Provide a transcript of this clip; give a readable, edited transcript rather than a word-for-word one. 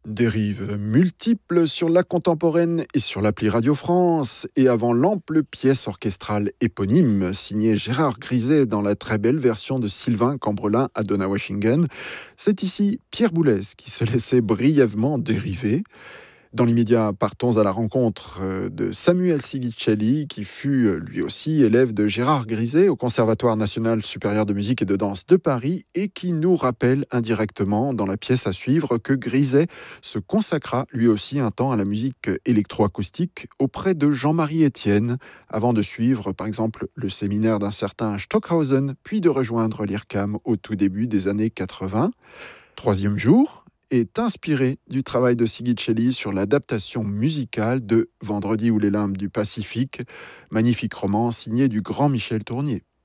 Dérives multiples sur la contemporaine et sur l'appli Radio France, et avant l'ample pièce orchestrale éponyme signée Gérard Griset dans la très belle version de Sylvain Cambrelin à Donaueschingen, c'est ici Pierre Boulez qui se laissait brièvement dériver. Dans l'immédiat, partons à la rencontre de Samuel Sigicelli, qui fut lui aussi élève de Gérard Griset au Conservatoire national supérieur de musique et de danse de Paris, et qui nous rappelle indirectement dans la pièce à suivre que Griset se consacra lui aussi un temps à la musique électroacoustique auprès de Jean-Marie Etienne, avant de suivre par exemple le séminaire d'un certain Stockhausen, puis de rejoindre l'IRCAM au tout début des années 80. Troisième jour est inspiré du travail de Sigicelli sur l'adaptation musicale de Vendredi ou les limbes du Pacifique, magnifique roman signé du grand Michel Tournier.